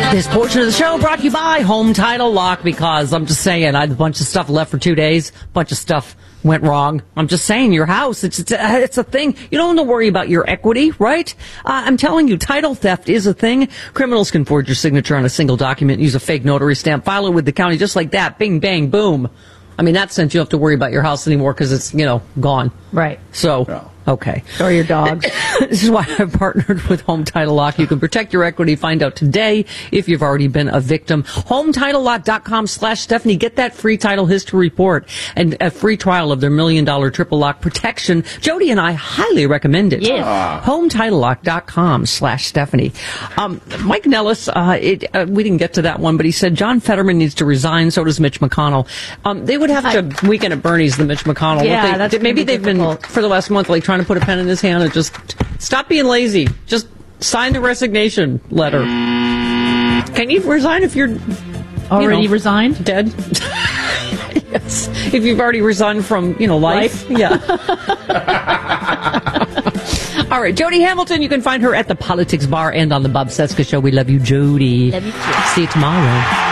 This portion of the show brought to you by Home Title Lock, because I'm just saying, I had a bunch of stuff left for 2 days. A bunch of stuff went wrong. I'm just saying, your house, it's a thing. You don't have to worry about your equity, right? I'm telling you, title theft is a thing. Criminals can forge your signature on a single document, use a fake notary stamp, file it with the county just like that. Bing, bang, boom. I mean, that sense, you don't have to worry about your house anymore because it's, gone. Right. So, Yeah. okay. Or your dogs. This is why I've partnered with Home Title Lock. You can protect your equity. Find out today if you've already been a victim. HometitleLock.com/Stephanie. Get that free title history report and a free trial of their $1 million triple lock protection. Jody and I highly recommend it. Yes. HometitleLock.com/Stephanie. Mike Nellis, we didn't get to that one, but he said John Fetterman needs to resign. So does Mitch McConnell. They would have to Weekend at Bernie's, the Mitch McConnell. Yeah, that's maybe they've difficult. been for the last month, like trying to put a pen in his hand and just stop being lazy. Just sign the resignation letter. Can you resign if you're Already resigned? dead? Yes. If you've already resigned from, life. Yeah. All right. Jody Hamilton, you can find her at the Politics Bar and on the Bob Seska Show. We love you, Jody. Love you too. See you tomorrow.